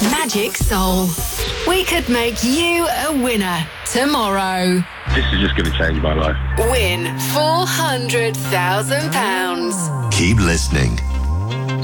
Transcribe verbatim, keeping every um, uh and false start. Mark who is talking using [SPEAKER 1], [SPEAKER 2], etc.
[SPEAKER 1] Magic Soul. We could make you a winner tomorrow.
[SPEAKER 2] This is just going to change my life.
[SPEAKER 1] Win four hundred thousand pounds.
[SPEAKER 3] Keep listening.